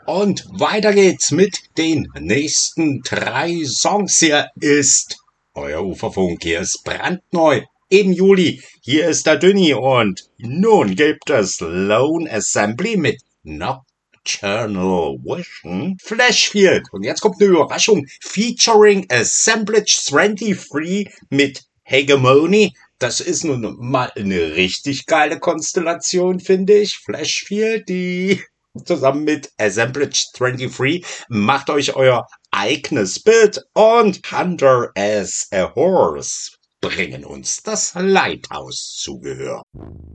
Und weiter geht's mit den nächsten 3 Songs. Hier ist euer Uferfunk, hier ist brandneu im Juli. Hier ist der Dünni und nun gibt es Lone Assembly mit Nocturnal Vision, Flashfield. Und jetzt kommt eine Überraschung featuring Assemblage 23 mit Hegemony. Das ist nun mal eine richtig geile Konstellation, finde ich. Flashfield, die zusammen mit Assemblage 23 macht euch euer eigenes Bild und Hunter as a Horse bringen uns das Lighthouse zu Gehör.